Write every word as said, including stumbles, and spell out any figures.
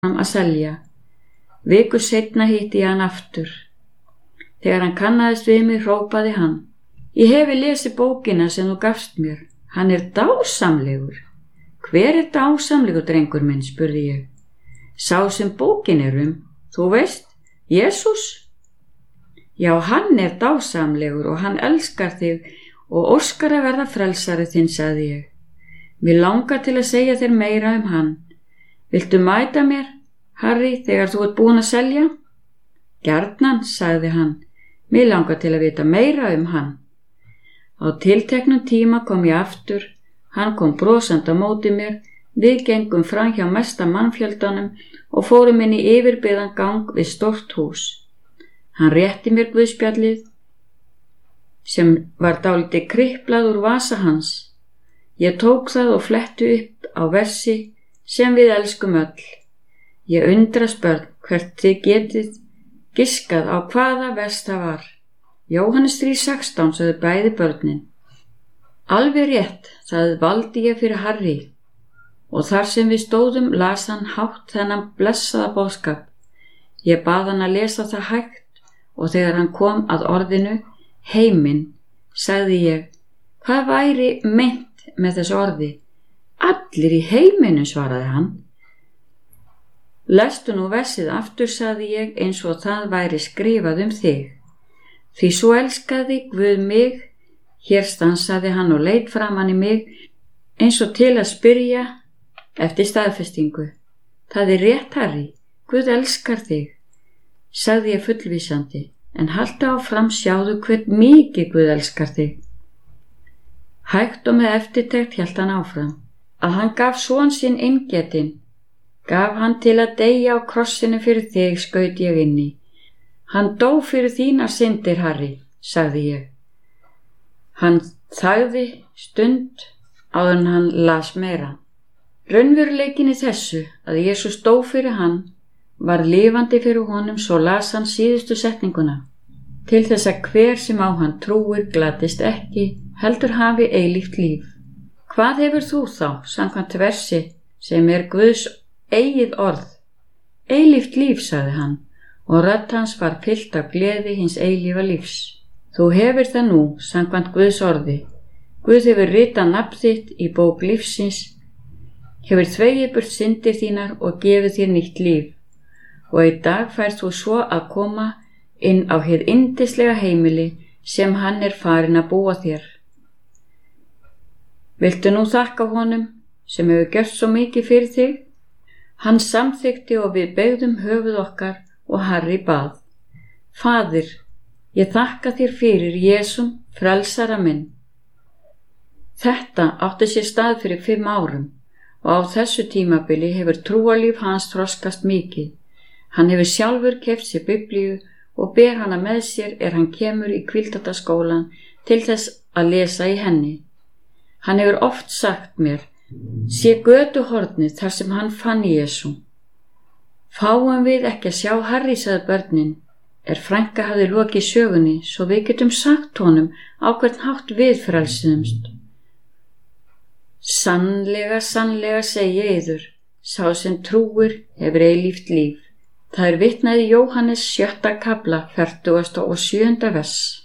að selja. Viku seinna hitti ég hann aftur. Þegar hann kannaðist við mig hrópaði hann: Ég hefi lesið bókina sem þú gafst mér. Hann er dásamlegur. Hver er dásamlegur, drengur minn, spurði ég. Sá sem bókin er um, þú veist, Jesús. Já, hann er dásamlegur og hann elskar þig og óskar að verða frelsari þinn, sagði ég. Mér langar til að segja þér meira um hann. Viltu mæta mér, Harry, þegar þú ert búin að selja? Gjarnan, sagði hann. Mér langar til að vita meira um hann. Á tilteknum tíma kom ég aftur. Hann kom brosandi á móti mér. Við gengum fram hjá mesta mannfjöldanum og fórum inn í yfirbyggðan gang við stórt hús. Hann rétti mér guðspjallið sem var dálítið kriplað úr vasa hans. Ég tók það og flettu upp á versi sem við elskum öll. Ég undrast börn hvert þið getið giskað á hvaða vers það var. Jóhannes þrjú sextán, sagði bæði börnin. Alveg rétt, það valdi ég fyrir Harry. Og þar sem við stóðum las hann hátt þennan blessaða boðskap. Ég bað hann að lesa það hægt og þegar hann kom að orðinu heiminn, sagði ég: Hvað væri meint með þessu orði? Allir í heiminum, svaraði hann. Lestu nú versið aftur, sagði ég, eins og það væri skrifað um þig. Því svo elskaði Guð mig. Hér stansaði hann og leit framan í mig eins og til að spyrja eftir staðfestingu. Það er rétt, Harry, Guð elskar þig, sagði ég fullvísandi, en haltu áfram, sjáðu hvern mikið Guð elskar þig. Hægt og með eftirtekt hélt hann áfram, að hann gaf son sinn eingetinn, gaf hann til að deyja á krossinu fyrir þig, skaut ég inn í. Hann dó fyrir þínar syndir, Harry, sagði ég. Hann þagði stund áður en hann las meira. Raunveruleikin í þessu að Jesús dó fyrir hann var lifandi fyrir honum, svo las hann síðustu setninguna. Til þess að hver sem á hann trúir glatist ekki, heldur hafi eilíft líf. Hvað hefur þú þá, samkvæmt versi, sem er Guðs eigið orð? Eilíft líf, sagði hann, og rödd hans var fyllt af gleði hins eilífa lífs. Þú hefur það nú, samkvæmt Guðs orði. Guð hefur ritað nafn þitt í bók lífsins, hefur þvegið burt syndir þínar og gefið þér nýtt líf. Og í dag færð þú svo að koma inn á hið yndislega heimili sem hann er farinn að búa þér. Viltu nú þakka honum sem hefur gert svo mikið fyrir þig? Hann samþykti og við beygðum höfuð okkar og Harry bað: Faðir, ég þakka þér fyrir Jesum, frelsara minn. Þetta átti sér stað fyrir fimm árum og á þessu tímabili hefur trúarlíf hans þroskast mikið. Hann hefur sjálfur keypt sér Biblíu og ber hana með sér er hann kemur í Hvíldardagsskólann til þess að lesa í henni. Hann hefur oft sagt mér: sé götuhornið þar sem hann fann Jesú. Fáum við ekki að sjá Harry, sagði börnin, er frænka hafði lokið sögunni, svo við getum sagt honum á hvern hátt við frelsiðumst. Sannlega, sannlega segi ég yður, sá sem trúir hefur eilíft líf. Það er vitnað í Jóhannes sjötta kafla fertugasta og sjöunda vers.